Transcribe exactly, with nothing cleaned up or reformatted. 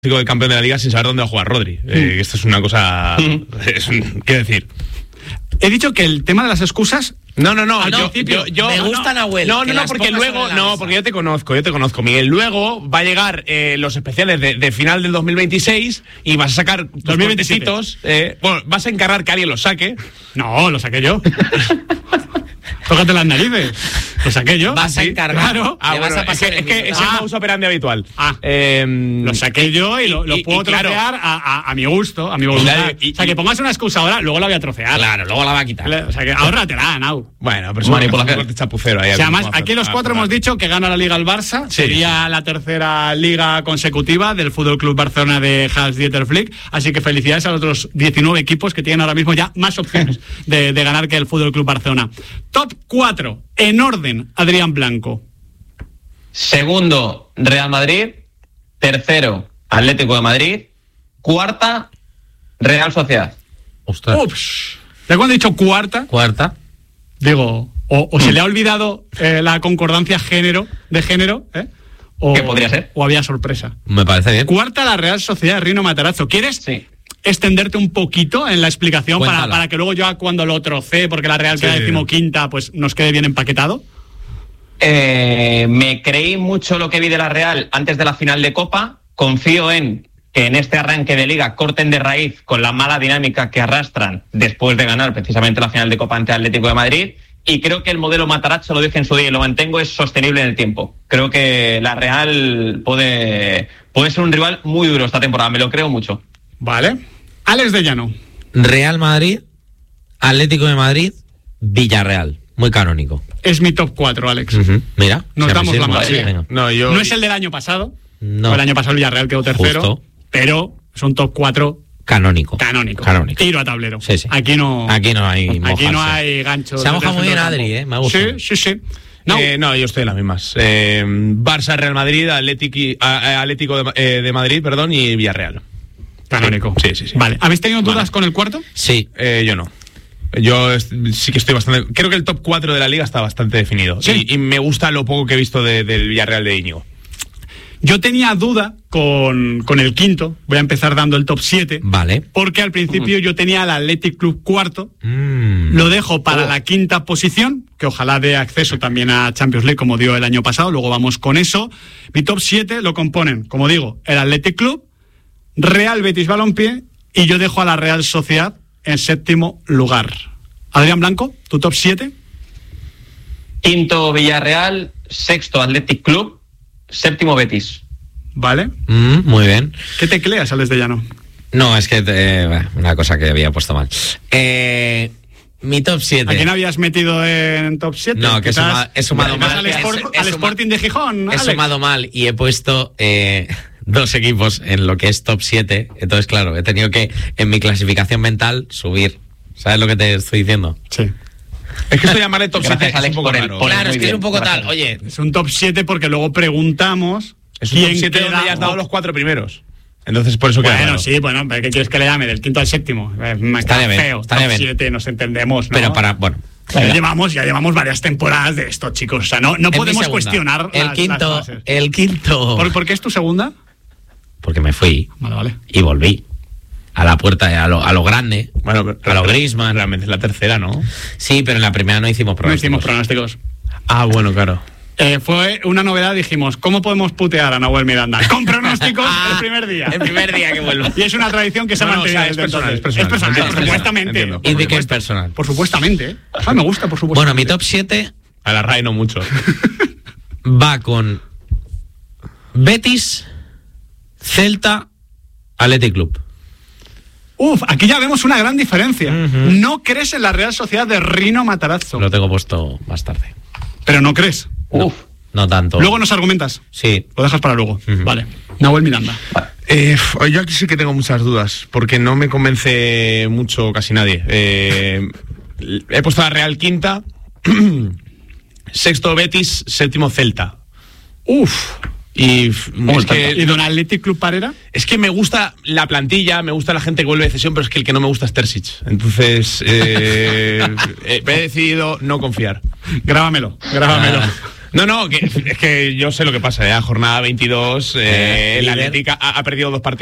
de campeón de la liga sin saber dónde va a jugar Rodri. Mm. Eh, esto es una cosa... es un, ¿qué decir? He dicho que el tema de las excusas... No, no, no. Ah, yo, no yo, yo, me no, gusta Nahuel. No, no, no, porque luego... No, porque yo te conozco, yo te conozco, Miguel. Luego va a llegar eh, los especiales de, de final del dos mil veintiséis y vas a sacar dos mil veintisiete. Eh, bueno, vas a encargar que alguien los saque. No, lo saqué yo. Tócate las narices. Lo saqué yo. Vas a encargar. Claro. Ah, bueno, vas a pasar es que, es, que es el ah. modus operandi habitual. Ah. Eh, lo saqué yo y lo, lo y, puedo y, claro, trocear a, a, a mi gusto, a mi voluntad. Y, y, o sea, que pongas una excusa ahora, luego la voy a trocear. Claro, luego la va a quitar. O sea, que ahórratela, Nau. Bueno, pero es un corte chapucero ahí. O sea, además, aquí los cuatro hemos dicho que gana la Liga el Barça. Sí. Sería la tercera liga consecutiva del Fútbol Club Barcelona de Hans-Dieter Flick. Así que felicidades a los otros diecinueve equipos que tienen ahora mismo ya más opciones de, de ganar que el Fútbol Club Barcelona. Top cuatro, en orden, Adrián Blanco. Segundo, Real Madrid. Tercero, Atlético de Madrid. Cuarta, Real Sociedad. Ostras. Ups. ¿De cuándo he dicho cuarta? Cuarta. Digo, o, o se le ha olvidado eh, la concordancia género de género, ¿eh? O, ¿Qué podría ser? O había sorpresa. Me parece bien. Cuarta, la Real Sociedad de Rino Matarazzo. ¿Quieres sí. extenderte un poquito en la explicación para, para que luego yo cuando lo trocé, porque la Real queda sí. decimoquinta, pues nos quede bien empaquetado? Eh, me creí mucho lo que vi de la Real antes de la final de Copa. Confío en que en este arranque de Liga corten de raíz con la mala dinámica que arrastran después de ganar precisamente la final de Copa ante Atlético de Madrid. Y creo que el modelo Matarazzo, lo dije en su día y lo mantengo, es sostenible en el tiempo. Creo que la Real puede, puede ser un rival muy duro esta temporada, me lo creo mucho. Vale. Alex de Llano. Real Madrid, Atlético de Madrid, Villarreal. Muy canónico. Es mi top cuatro, Alex. Uh-huh. Mira. Nos damos la mano. No, yo... no es el del año pasado. No. El año pasado el Villarreal quedó tercero. Justo. Pero es un top cuatro... Canónico. Canónico. Canónico. Tiro a tablero. Sí, sí. Aquí no. Aquí no hay mojarse. Aquí no hay gancho. Se ha mojado muy bien Adri, ¿eh? Me gusta. Sí, sí, sí. No, eh, no yo estoy en las mismas. Eh, Barça, Real Madrid, Atlético, eh, Atlético de, eh, de Madrid, perdón, y Villarreal. Canónico. Sí, sí, sí. Vale. ¿Habéis tenido dudas vale. con el cuarto? Sí. Eh, yo no. Yo sí que estoy bastante... Creo que el top cuatro de la Liga está bastante definido. Sí. Y, y me gusta lo poco que he visto de, del Villarreal de Íñigo. Yo tenía duda con, con el quinto. Voy a empezar dando el top siete. Vale. Porque al principio uh-huh. yo tenía al Athletic Club cuarto. Mm. Lo dejo para oh. la quinta posición, que ojalá dé acceso también a Champions League como dio el año pasado. Luego vamos con eso. Mi top siete lo componen, como digo, el Athletic Club, Real Betis Balompié, y yo dejo a la Real Sociedad en séptimo lugar. Adrián Blanco, ¿tu top siete? Quinto Villarreal, sexto Athletic Club, séptimo Betis. Vale. Mm, muy bien. ¿Qué tecleas, Alex de Llano? No, es que eh, una cosa que había puesto mal. Eh, mi top siete. ¿A quién habías metido en top siete? No, que he sumado, he sumado mal. Al, Sport, he, al he Sporting de Gijón, He Alex. sumado mal y he puesto eh, dos equipos en lo que es top siete. Entonces, claro, he tenido que, en mi clasificación mental, subir. ¿Sabes lo que te estoy diciendo? Sí. Es que esto de llamarle top siete Alex, es un poco el, raro. Claro, es que bien. es un poco Gracias. tal. Oye, es un top siete porque luego preguntamos. Es un top siete donde ya has dado los cuatro primeros. Entonces, por eso queda Bueno, raro. sí, bueno, ¿qué quieres que le llame? Del quinto al séptimo. Eh, está bien, feo. está top bien. siete, nos entendemos, ¿no? pero para, bueno. Ya llevamos, ya llevamos varias temporadas de esto, chicos. O sea, no, no podemos cuestionar el las, quinto, las bases. El quinto. ¿Por, ¿Por qué es tu segunda? Porque me fui. Vale, vale. Y volví. A la puerta, a lo, a lo grande. Bueno, a lo Griezmann. Realmente es la tercera, ¿no? Sí, pero en la primera no hicimos pronósticos. No hicimos pronósticos. Ah, bueno, claro. Eh, fue una novedad, dijimos, ¿cómo podemos putear a Nahuel Miranda? Con pronósticos el primer día. El primer día que vuelvo. Y es una tradición que se no, ha mantenido. No, o sea, es, personal, es personal. Es personal, es personal. supuestamente. Entiendo. ¿Y de qué es personal? Por supuestamente. Ah, me gusta, por supuesto. Bueno, mi top siete... A la R A E no mucho. Va con Betis, Celta, Athletic Club. Uf, aquí ya vemos una gran diferencia. Uh-huh. No crees en la Real Sociedad de Rino Matarazzo. Lo tengo puesto más tarde. Pero no crees. No, Uf. No tanto. Luego nos argumentas. Sí. Lo dejas para luego. Uh-huh. Vale. Nahuel Miranda. Eh, yo aquí sí que tengo muchas dudas, porque no me convence mucho casi nadie. Eh, he puesto a la Real quinta, sexto Betis, séptimo Celta. Uf. Y, es que, ¿Y Don Athletic Club Parera? Es que me gusta la plantilla, me gusta la gente que vuelve de cesión, pero es que el que no me gusta es Terzic. Entonces, eh, he decidido no confiar. Grábamelo, grábamelo. Ah. No, no, que, es que yo sé lo que pasa, ya jornada veintidós, eh, Eh, el líder. Atlético ha, ha perdido dos partidos